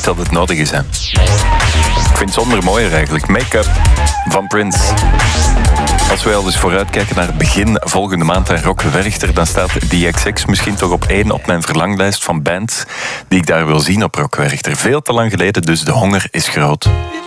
niet dat het nodig is, hè. Ik vind het zonder mooier eigenlijk. Make-up van Prince. Als wij al dus vooruitkijken naar begin volgende maand en Rock Werchter, dan staat The XX misschien toch op 1 op mijn verlanglijst van bands die ik daar wil zien op Rock Werchter. Veel te lang geleden, dus de honger is groot.